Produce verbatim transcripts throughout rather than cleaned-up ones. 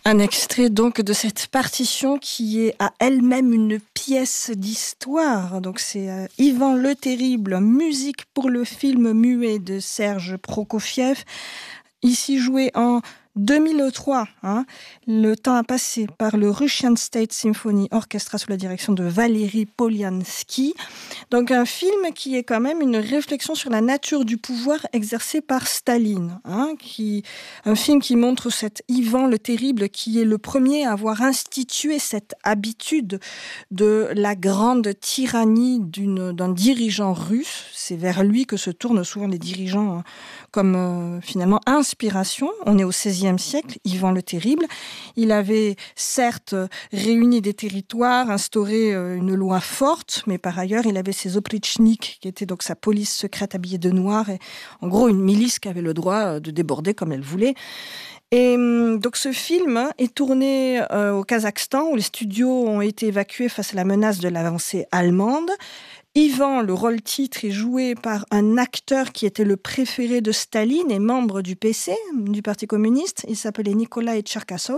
Un extrait donc de cette partition qui est à elle-même une pièce d'histoire. Donc c'est euh, Ivan le Terrible, musique pour le film muet de Serge Prokofiev, ici joué en deux mille trois, hein, le temps a passé par le Russian State Symphony Orchestra sous la direction de Valéry Poliansky. Donc un film qui est quand même une réflexion sur la nature du pouvoir exercé par Staline. Hein, qui, un film qui montre cet Ivan le Terrible qui est le premier à avoir institué cette habitude de la grande tyrannie d'une, d'un dirigeant russe. C'est vers lui que se tournent souvent les dirigeants hein, comme euh, finalement inspiration. On est au seizième siècle, Ivan le Terrible. Il avait certes réuni des territoires, instauré une loi forte, mais par ailleurs, il avait ses oprichniks, qui étaient donc sa police secrète habillée de noir, et en gros une milice qui avait le droit de déborder comme elle voulait. Et donc ce film est tourné euh, au Kazakhstan, où les studios ont été évacués face à la menace de l'avancée allemande. Ivan, le rôle-titre, est joué par un acteur qui était le préféré de Staline et membre du P C, du Parti communiste. Il s'appelait Nikolai Tcherkassov.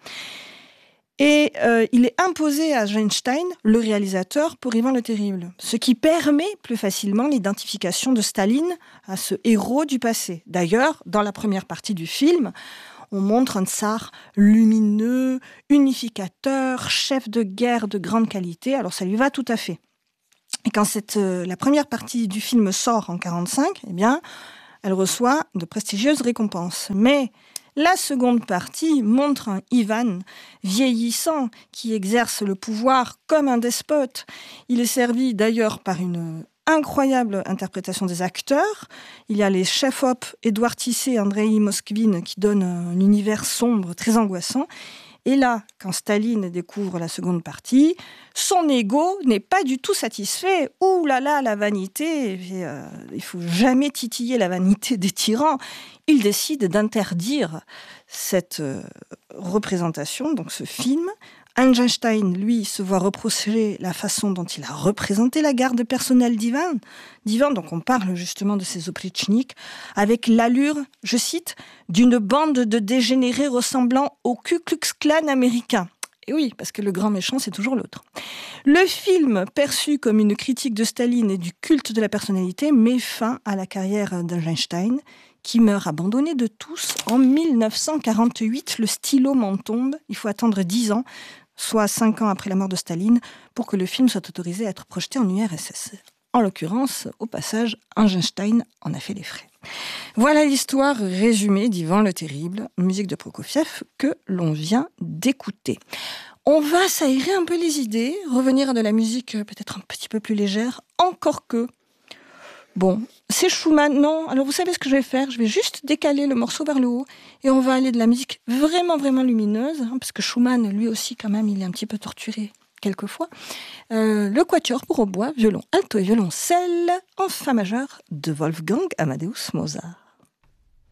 Et euh, il est imposé à Weinstein, le réalisateur, pour Ivan le Terrible. Ce qui permet plus facilement l'identification de Staline à ce héros du passé. D'ailleurs, dans la première partie du film, on montre un tsar lumineux, unificateur, chef de guerre de grande qualité. Alors ça lui va tout à fait. Et quand cette, euh, la première partie du film sort en quarante-cinq, eh bien, elle reçoit de prestigieuses récompenses. Mais la seconde partie montre un Ivan vieillissant qui exerce le pouvoir comme un despote. Il est servi d'ailleurs par une incroyable interprétation des acteurs. Il y a les chefs-op Édouard Tissé et Andrei Moskvin qui donnent un univers sombre, très angoissant. Et là, quand Staline découvre la seconde partie, son ego n'est pas du tout satisfait. Ouh là là, la vanité, et, euh, il faut jamais titiller la vanité des tyrans. Il décide d'interdire cette euh, représentation, donc ce film. Einstein, lui, se voit reprocher la façon dont il a représenté la garde personnelle d'Ivan. d'Ivan, donc on parle justement de ces oprichniks, avec l'allure, je cite, d'une bande de dégénérés ressemblant au Ku Klux Klan américain. Et oui, parce que le grand méchant, c'est toujours l'autre. Le film, perçu comme une critique de Staline et du culte de la personnalité, met fin à la carrière d'Einstein, qui meurt abandonné de tous en mille neuf cent quarante-huit. Le stylo m'en tombe. Il faut attendre dix ans, soit cinq ans après la mort de Staline, pour que le film soit autorisé à être projeté en U R S S. En l'occurrence, au passage, Einstein en a fait les frais. Voilà l'histoire résumée d'Ivan le Terrible, musique de Prokofiev, que l'on vient d'écouter. On va s'aérer un peu les idées, revenir à de la musique peut-être un petit peu plus légère, encore que... Bon, c'est Schumann, non. Alors vous savez ce que je vais faire ? Je vais juste décaler le morceau vers le haut et on va aller de la musique vraiment, vraiment lumineuse, hein, parce que Schumann, lui aussi, quand même, il est un petit peu torturé quelquefois. Euh, le quatuor pour hautbois, violon alto et violoncelle en fa majeur de Wolfgang Amadeus Mozart.